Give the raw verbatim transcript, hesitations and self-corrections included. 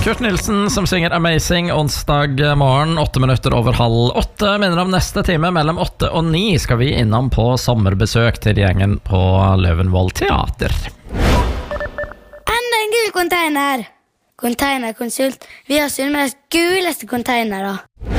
Kurt Nilsen som synger Amazing onsdag morgen, åtte minutter over halv åtte. Minner om neste time mellom åtte og ni skal vi innom på sommerbesøk til gjengen på Løvenvoll Teater. Enda en gul container! Containerkonsult. Vi har Sunnmøres guleste container da.